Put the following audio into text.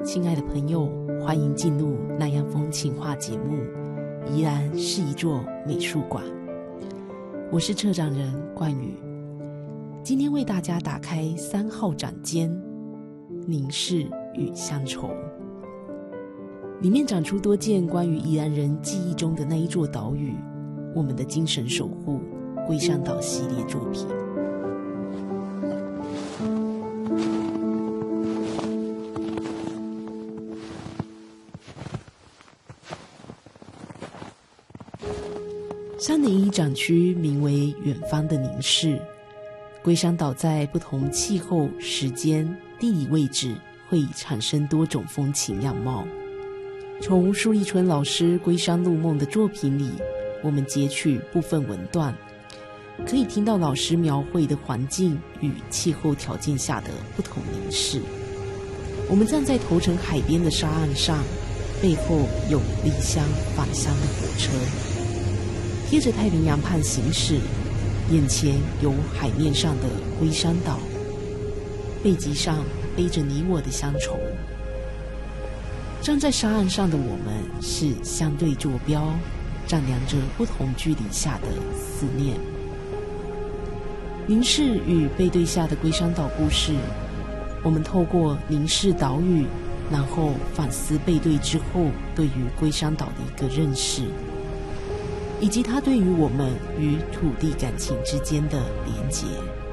亲爱的朋友，欢迎进入南洋风情话节目《宜兰是一座美术馆》。我是策展人冠宇，今天为大家打开3号展间《凝视与乡愁》，里面展出多件关于宜兰人记忆中的那一座岛屿，我们的精神守护龟山岛系列作品。301展区名为远方的凝视，龟山岛在不同气候、时间、地理位置会产生多种风情样貌。从苏立春老师《龟山入梦》的作品里，我们截取部分文段，可以听到老师描绘的环境与气候条件下的不同凝视。我们站在头城海边的沙岸上，背后有离乡返乡的火车，贴着太平洋畔行驶，眼前有海面上的龟山岛，背脊上背着你我的乡愁。站在沙岸上的我们是相对坐标，丈量着不同距离下的思念。凝视与背对下的龟山岛故事，我们透过凝视岛屿，然后反思背对之后对于龟山岛的一个认识，以及它对于我们与土地感情之间的连结。